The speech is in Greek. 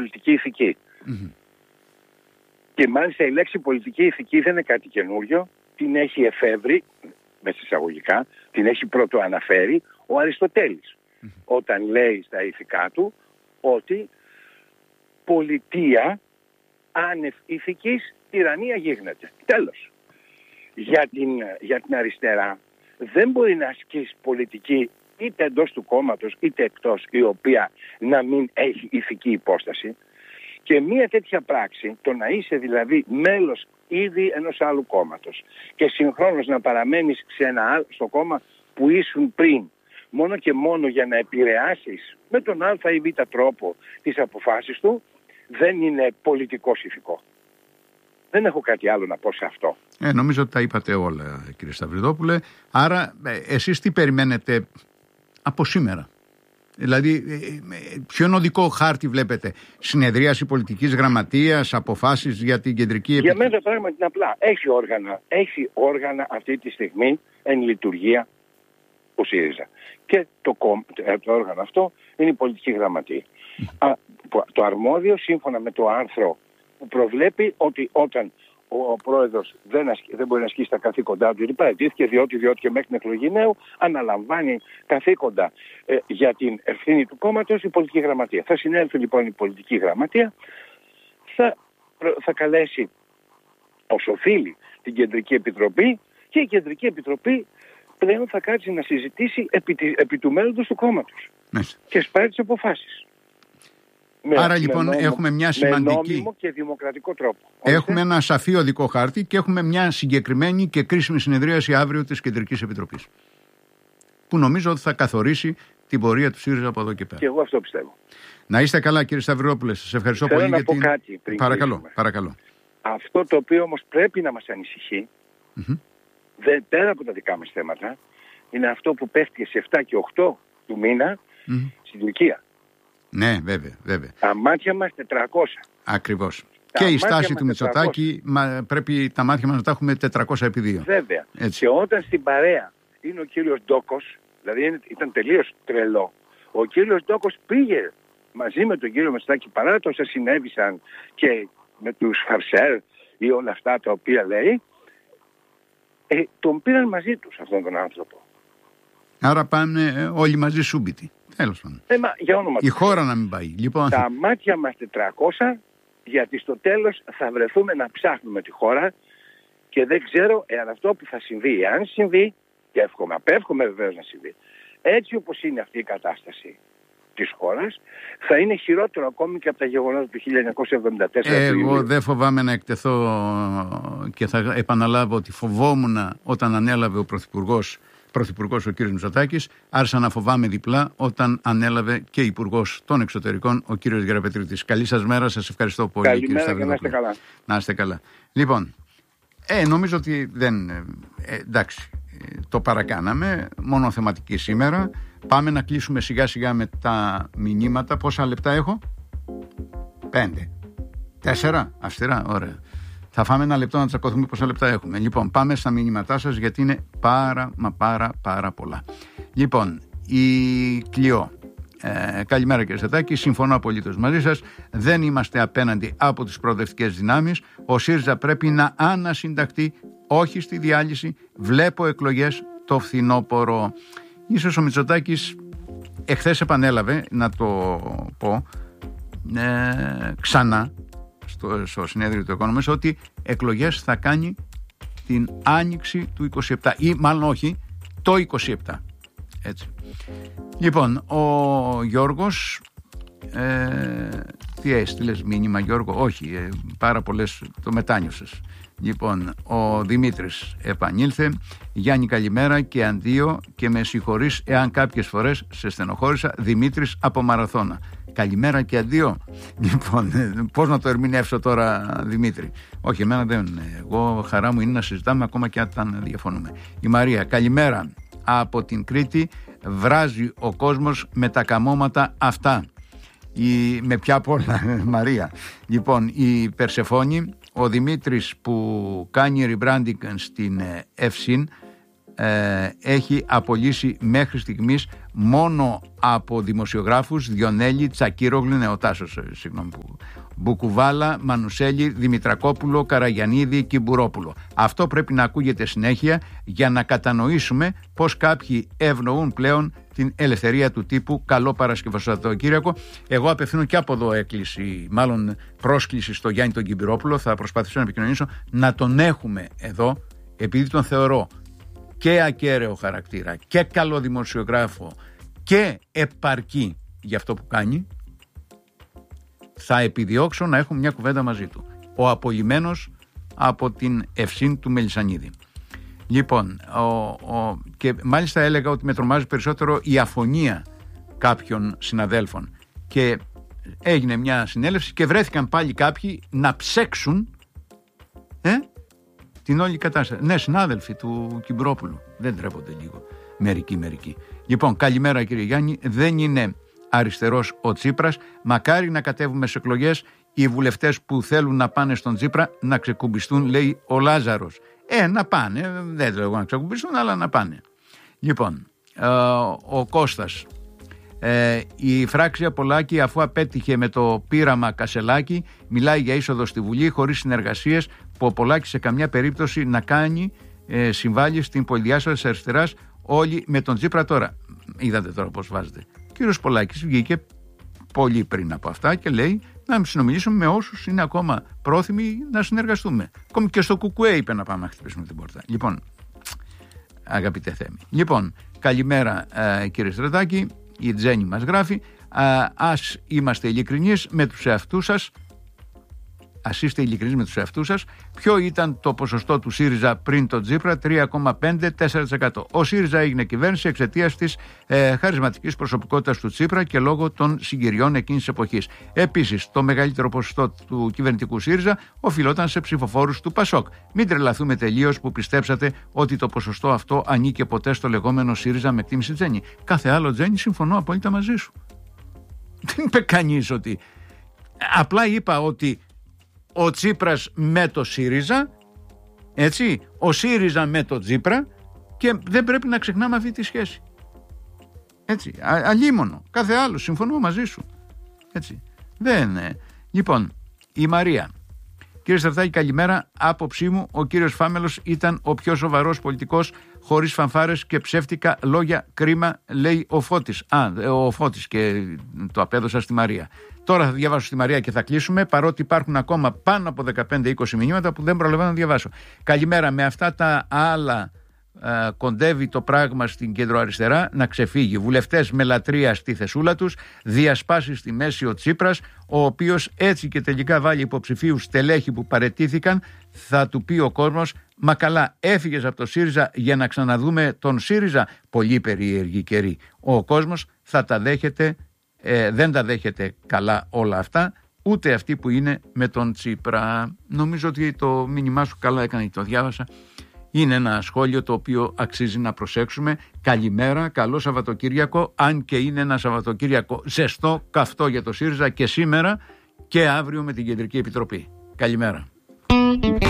πολιτική ηθική. Και μάλιστα η λέξη πολιτική ηθική δεν είναι κάτι καινούριο, την έχει εφεύρει, μέσα εισαγωγικά, την έχει πρωτοαναφέρει ο Αριστοτέλης. Όταν λέει στα ηθικά του ότι πολιτεία άνευ ηθικής τυραννία γίγνεται. Τέλος. Για την αριστερά δεν μπορεί να ασκήσει πολιτική είτε εντός του κόμματος είτε εκτός, η οποία να μην έχει ηθική υπόσταση. Και μία τέτοια πράξη, το να είσαι δηλαδή μέλος ήδη ενός άλλου κόμματος και συγχρόνως να παραμένεις στο κόμμα που ήσουν πριν, μόνο και μόνο για να επηρεάσεις με τον α ή β τρόπο τις αποφάσεις του, δεν είναι πολιτικός ηθικό. Δεν έχω κάτι άλλο να πω σε αυτό. Νομίζω ότι τα είπατε όλα, κύριε Σταυριδόπουλε. Άρα εσείς τι περιμένετε από σήμερα? Δηλαδή, ποιον οδικό χάρτη βλέπετε? Συνεδρίαση πολιτικής γραμματείας, αποφάσεις για την κεντρική επιτροπή? Για μένα το πράγμα είναι απλά. Έχει όργανα αυτή τη στιγμή εν λειτουργία ο ΣΥΡΙΖΑ. Και το όργανο αυτό είναι η πολιτική γραμματεία. Το αρμόδιο, σύμφωνα με το άρθρο που προβλέπει ότι όταν ο πρόεδρος δεν μπορεί να ασκήσει τα καθήκοντά του, γιατί παραιτήθηκε διότι και μέχρι την εκλογή νέου αναλαμβάνει καθήκοντα για την ευθύνη του κόμματος η πολιτική γραμματεία. Θα συνέλθει λοιπόν η πολιτική γραμματεία, θα καλέσει ως οφείλει την Κεντρική Επιτροπή και η Κεντρική Επιτροπή πλέον θα κάτσει να συζητήσει επί του μέλλοντος του κόμματος και σπάει τις αποφάσεις. Άρα λοιπόν έχουμε μια σημαντική... Με νόμιμο και δημοκρατικό τρόπο. Έχουμε ένα σαφή οδικό χάρτη και έχουμε μια συγκεκριμένη και κρίσιμη συνεδρίαση αύριο της Κεντρικής Επιτροπής, που νομίζω ότι θα καθορίσει την πορεία του ΣΥΡΙΖΑ από εδώ και πέρα. Και εγώ αυτό πιστεύω. Να είστε καλά, κύριε Σταυριδόπουλε. Σας ευχαριστώ πολύ για την... Κάτι πριν παρακαλώ. Αυτό το οποίο όμως πρέπει να μας ανησυχεί, πέρα από τα δικά μας θέματα, είναι αυτό που πέφτει σε 7 και 8 του μήνα στην Τουρκία. Ναι, βέβαια. Τα μάτια μας 400. Ακριβώς. Και η στάση του Μητσοτάκη, πρέπει τα μάτια μας να τα έχουμε 400x2. Βέβαια. Έτσι. Και όταν στην παρέα είναι ο κύριος Ντόκος, δηλαδή ήταν τελείως τρελό, ο κύριος Ντόκος πήγε μαζί με τον κύριο Μητσοτάκη, παρά τόσα συνέβησαν και με τους Φαρσέρ ή όλα αυτά τα οποία λέει, τον πήραν μαζί τους αυτόν τον άνθρωπο. Άρα πάνε όλοι μαζί σούμπιτοι. Τέλος πάντων. Η χώρα να μην πάει. Λοιπόν... Τα μάτια μας 400, γιατί στο τέλος θα βρεθούμε να ψάχνουμε τη χώρα και δεν ξέρω εάν αυτό που θα συμβεί, εάν συμβεί, και απέφχομαι βεβαίως να συμβεί, έτσι όπως είναι αυτή η κατάσταση της χώρας, θα είναι χειρότερο ακόμη και από τα γεγονότα του 1974. Εγώ δεν φοβάμαι να εκτεθώ και θα επαναλάβω ότι φοβόμουν όταν ανέλαβε ο Πρωθυπουργός ο κ. Μητσοτάκης, άρχισα να φοβάμαι διπλά όταν ανέλαβε και Υπουργός των Εξωτερικών ο κ. Γεραπετρίτης. Καλή σας μέρα, σας ευχαριστώ πολύ. Καλημέρα και να είστε καλά. Να είστε καλά. Λοιπόν, νομίζω ότι εντάξει, το παρακάναμε, μόνο θεματική σήμερα. Πάμε να κλείσουμε σιγά σιγά με τα μηνύματα. Πόσα λεπτά έχω? 5. 4. Αυστηρά, ωραία. Θα φάμε ένα λεπτό να τσακωθούμε πόσα λεπτά έχουμε. Λοιπόν, πάμε στα μηνύματά σας γιατί είναι πάρα πολλά. Λοιπόν, η Κλειό. Καλημέρα κύριε Στατάκη, συμφωνώ απολύτως μαζί σας. Δεν είμαστε απέναντι από τις προοδευτικές δυνάμεις. Ο ΣΥΡΙΖΑ πρέπει να ανασυνταχθεί, όχι στη διάλυση. Βλέπω εκλογές το φθινόπωρο. Ίσως ο Μητσοτάκης εχθές επανέλαβε, να το πω ξανά στο συνέδριο του Economist, ότι εκλογές θα κάνει την άνοιξη του 27 ή μάλλον όχι το 27. Έτσι. Λοιπόν, ο Γιώργος τι έστειλες μήνυμα Γιώργο? Όχι, πάρα πολλές, το μετάνιωσες. Λοιπόν, ο Δημήτρης επανήλθε. Γιάννη καλημέρα και αντίο και με συγχωρείς εάν κάποιες φορές σε στενοχώρησα. Δημήτρης από Μαραθώνα. Καλημέρα και αντίο. Λοιπόν, πώς να το ερμηνεύσω τώρα, Δημήτρη? Όχι, εμένα δεν. Εγώ χαρά μου είναι να συζητάμε ακόμα και αν διαφωνούμε. Η Μαρία, καλημέρα από την Κρήτη. Βράζει ο κόσμος με τα καμώματα αυτά. Με ποια πολλά, Μαρία? Λοιπόν, η Περσεφόνη, ο Δημήτρης που κάνει rebranding στην Ευσύν έχει απολύσει μέχρι στιγμής μόνο από δημοσιογράφους, Διονέλη, Τσακύρογλου, Νεοτάσος, Μπουκουβάλα, Μανουσέλη, Δημητρακόπουλο, Καραγιαννίδη, Κυμπουρόπουλο. Αυτό πρέπει να ακούγεται συνέχεια για να κατανοήσουμε πως κάποιοι ευνοούν πλέον την ελευθερία του τύπου. Καλό Παρασκευασαββατοκύριακο. Εγώ απευθύνω και από εδώ έκκληση, μάλλον πρόσκληση στο Γιάννη τον Κυμπουρόπουλο. Θα προσπαθήσω να επικοινωνήσω, να τον έχουμε εδώ, επειδή τον θεωρώ και ακέραιο χαρακτήρα και καλό δημοσιογράφο και επαρκή για αυτό που κάνει. Θα επιδιώξω να έχουμε μια κουβέντα μαζί του. Ο απολυμένος από την Ευσύν του Μελισσανίδη. Λοιπόν, και μάλιστα έλεγα ότι με τρομάζει περισσότερο η αφωνία κάποιων συναδέλφων. Και έγινε μια συνέλευση και βρέθηκαν πάλι κάποιοι να ψέξουν την όλη κατάσταση. Ναι, συνάδελφοι του Κυμπρόπουλου. Δεν τρέπονται λίγο. Μερικοί. Λοιπόν, καλημέρα κύριε Γιάννη. Δεν είναι αριστερός ο Τσίπρας. Μακάρι να κατέβουμε σε εκλογές οι βουλευτές που θέλουν να πάνε στον Τσίπρα να ξεκουμπιστούν, λέει ο Λάζαρος. Να πάνε. Δεν θέλω εγώ να ξεκουμπιστούν, αλλά να πάνε. Λοιπόν, ο Κώστας. Η φράξια Πολάκη, αφού απέτυχε με το πείραμα Κασελάκη, μιλάει για είσοδο στη Βουλή χωρίς συνεργασίες που ο Πολάκης σε καμιά περίπτωση να κάνει, συμβάλλει στην πολυδιάσταση της αριστεράς, όλοι με τον Τσίπρα τώρα. Είδατε τώρα πώς βάζετε. Ο κύριος Πολάκης βγήκε πολύ πριν από αυτά και λέει να συνομιλήσουμε με όσους είναι ακόμα πρόθυμοι να συνεργαστούμε. Ακόμη και στο Κουκουέ είπε να πάμε να χτυπήσουμε την πόρτα. Λοιπόν, αγαπητέ Θέμη. Λοιπόν, καλημέρα κύριε Στρατάκη. Η Τζέννη μας γράφει, ας είμαστε ειλικρινείς με τους εαυτούς σας. Ας είστε ειλικρινείς με τους εαυτούς σας. Ποιο ήταν το ποσοστό του ΣΥΡΙΖΑ πριν το Τσίπρα? 3,5-4%. Ο ΣΥΡΙΖΑ έγινε κυβέρνηση εξαιτίας της χαρισματικής προσωπικότητας του Τσίπρα και λόγω των συγκυριών εκείνης της εποχής. Επίσης, το μεγαλύτερο ποσοστό του κυβερνητικού ΣΥΡΙΖΑ οφειλόταν σε ψηφοφόρους του ΠΑΣΟΚ. Μην τρελαθούμε τελείως που πιστέψατε ότι το ποσοστό αυτό ανήκε ποτέ στο λεγόμενο ΣΥΡΙΖΑ, με εκτίμηση Τζέννη. Κάθε άλλο, Τζέννη, συμφωνώ απόλυτα μαζί σου. Δεν είπε κανείς ότι. Απλά είπα ότι ο Τσίπρας με το ΣΥΡΙΖΑ, έτσι, ο ΣΥΡΙΖΑ με το Τσίπρα, και δεν πρέπει να ξεχνάμε αυτή τη σχέση. Έτσι, αλίμονο, κάθε άλλο, συμφωνώ μαζί σου. Έτσι, δεν. Λοιπόν, η Μαρία. Κύριε Στρατάκη, καλημέρα. Άποψή μου, ο κύριος Φάμελος ήταν ο πιο σοβαρός πολιτικός, χωρίς φανφάρες και ψεύτικα λόγια. Κρίμα, λέει ο Φώτης. Ο Φώτης, και το απέδωσα στη Μαρία. Τώρα θα διαβάσω στη Μαρία και θα κλείσουμε, παρότι υπάρχουν ακόμα πάνω από 15-20 μηνύματα που δεν προλαβαίνω να διαβάσω. Καλημέρα. Με αυτά τα άλλα κοντεύει το πράγμα στην κεντροαριστερά να ξεφύγει. Βουλευτές με λατρεία στη θεσούλα τους, διασπάσει στη μέση ο Τσίπρας, ο οποίος έτσι και τελικά βάλει υποψηφίους στελέχη που παραιτήθηκαν. Θα του πει ο κόσμος, μα καλά, έφυγες από το ΣΥΡΙΖΑ για να ξαναδούμε τον ΣΥΡΙΖΑ? Πολύ περίεργη καιρή. Ο κόσμος θα τα δέχεται, δεν τα δέχεται καλά όλα αυτά, ούτε αυτοί που είναι με τον Τσίπρα. Νομίζω ότι το μήνυμά σου καλά έκανε και το διάβασα. Είναι ένα σχόλιο το οποίο αξίζει να προσέξουμε. Καλημέρα, καλό Σαββατοκύριακο, αν και είναι ένα Σαββατοκύριακο ζεστό, καυτό για το ΣΥΡΙΖΑ και σήμερα και αύριο με την Κεντρική Επιτροπή. Καλημέρα.